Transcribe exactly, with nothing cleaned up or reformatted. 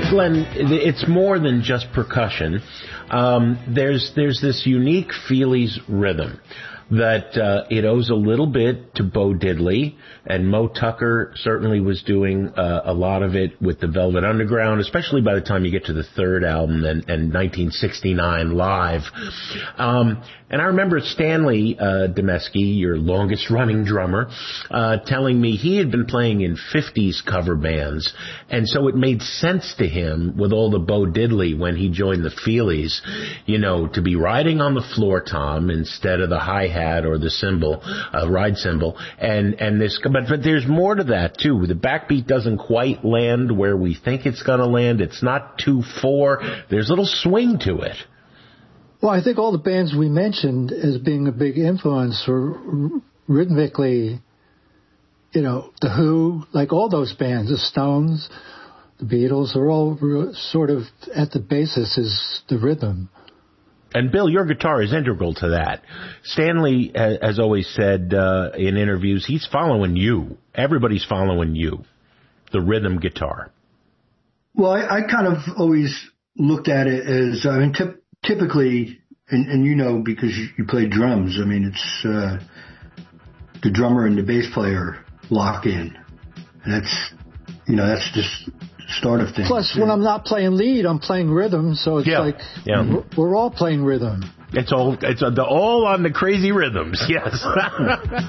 Glenn, it's more than just percussion. Um, there's there's this unique Feelies rhythm that uh, it owes a little bit to Bo Diddley, and Mo Tucker certainly was doing uh, a lot of it with the Velvet Underground, especially by the time you get to the third album and, and nineteen sixty-nine Live. Um, and I remember Stanley uh, Demeski, your longest-running drummer, uh, telling me he had been playing in fifties cover bands, and so it made sense to him with all the Bo Diddley when he joined the Feelies, you know, to be riding on the floor tom instead of the hi-hat or the cymbal, uh, ride cymbal, and and this. But, but there's more to that too. The backbeat doesn't quite land where we think it's going to land. It's not two four. There's a little swing to it. Well, I think all the bands we mentioned as being a big influence were rhythmically, you know, The Who, like all those bands, the Stones, the Beatles, are all sort of at the basis is the rhythm. And Bill, your guitar is integral to that. Stanley has always said uh, in interviews, he's following you. Everybody's following you, the rhythm guitar. Well, I, I kind of always looked at it as, I mean, tip, typically, and, and you know because you, you play drums, I mean, it's uh, the drummer and the bass player lock in. And that's, you know, that's just start of things. Plus, when I'm not playing lead, I'm playing rhythm, so it's yeah. like yeah. we're, we're all playing rhythm. It's all it's all on the crazy rhythms, yes.